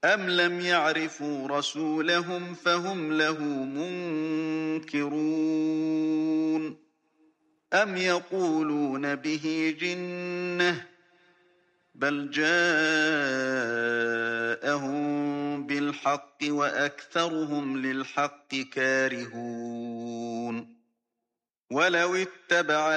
أَمْ لَمْ يَعْرِفُوا رَسُولَهُمْ فَهُمْ لَهُ مُنكِرُونَ أَمْ يَقُولُونَ بِهِ جِنَّةٌ ۚ بَلْ جَاءَهُم بِالْحَقِّ وَأَكْثَرُهُمْ لِلْحَقِّ كَارِهُونَ